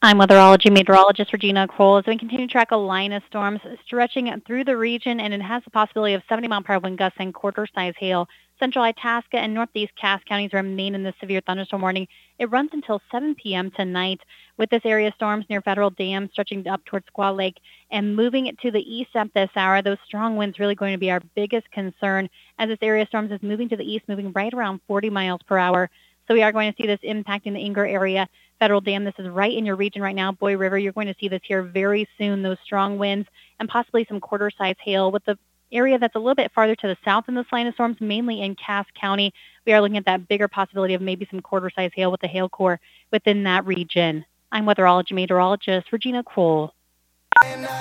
I'm weatherology meteorologist Regina Kroll. As we continue to track a line of storms stretching through the region, and it has the possibility of 70-mile-per-hour wind gusts and quarter-size hail. Central Itasca and northeast Cass counties remain in the severe thunderstorm warning. It runs until 7 p.m. tonight, with this area of storms near Federal Dam stretching up towards Squaw Lake and moving it to the east at this hour. Those strong winds really going to be our biggest concern as this area of storms is moving to the east, moving right around 40 miles per hour. So we are going to see this impacting the Inger area. Federal Dam, this is right in your region right now. Boy River, you're going to see this here very soon, those strong winds and possibly some quarter-size hail. With the area that's a little bit farther to the south in this line of storms, mainly in Cass County, we are looking at that bigger possibility of maybe some quarter-size hail with the hail core within that region. I'm weatherology meteorologist Regina Kroll.